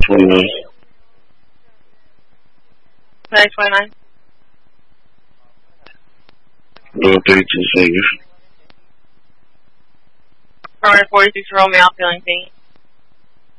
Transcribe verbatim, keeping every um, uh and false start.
twenty-nine. nine twenty-nine. Door thirty-two seconds. Runway forty-six Romeo, feeling pain.